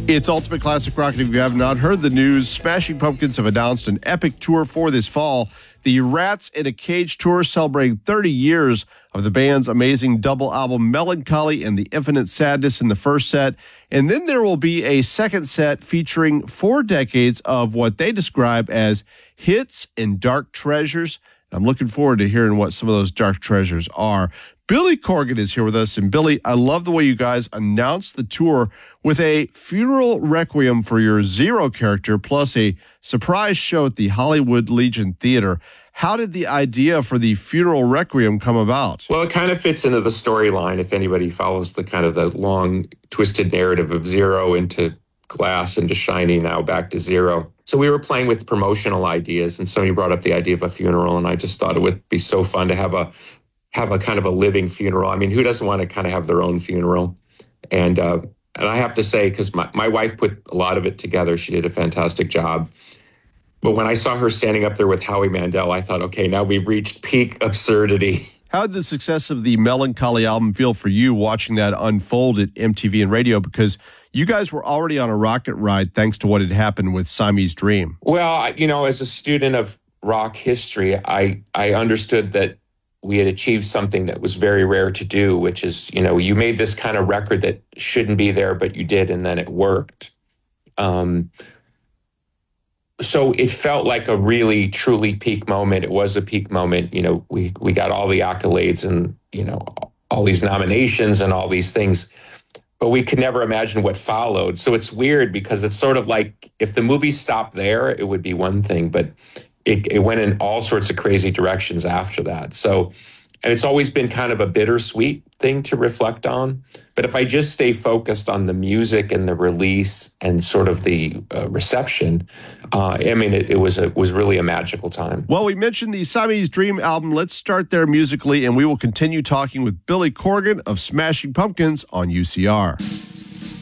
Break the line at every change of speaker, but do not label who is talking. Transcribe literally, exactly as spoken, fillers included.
It's Ultimate Classic Rock, and if you have not heard the news, Smashing Pumpkins have announced an epic tour for this fall. The Rats in a Cage tour celebrating thirty years of the band's amazing double album Melancholy and the Infinite Sadness in the first set. And then there will be a second set featuring four decades of what they describe as hits and dark treasures. I'm looking forward to hearing what some of those dark treasures are. Billy Corgan is here with us. And Billy, I love the way you guys announced the tour with a funeral requiem for your Zero character, plus a surprise show at the Hollywood Legion Theater. How did the idea for the funeral requiem come about?
Well, it kind of fits into the storyline. If anybody follows the kind of the long, twisted narrative of Zero into Glass, into Shiny, now back to Zero. So we were playing with promotional ideas, and somebody brought up the idea of a funeral, and I just thought it would be so fun to have a have a kind of a living funeral. I mean, who doesn't want to kind of have their own funeral? And uh, and I have to say, because my, my wife put a lot of it together, she did a fantastic job. But when I saw her standing up there with Howie Mandel, I thought, okay, now we've reached peak absurdity.
How did the success of the Melancholy album feel for you watching that unfold at M T V and radio? Because you guys were already on a rocket ride thanks to what had happened with Siamese Dream.
Well, you know, as a student of rock history, I, I understood that we had achieved something that was very rare to do, which is, you know, you made this kind of record that shouldn't be there, but you did, and then it worked. Um, so it felt like a really, truly peak moment. It was a peak moment. You know, we, we got all the accolades and, you know, all these nominations and all these things, but we could never imagine what followed. So it's weird because it's sort of like if the movie stopped there, it would be one thing, but It, it went in all sorts of crazy directions after that. So, and it's always been kind of a bittersweet thing to reflect on. But if I just stay focused on the music and the release and sort of the uh, reception, uh, I mean, it, it was a, was really a magical time.
Well, we mentioned the Siamese Dream album. Let's start there musically, and we will continue talking with Billy Corgan of Smashing Pumpkins on U C R.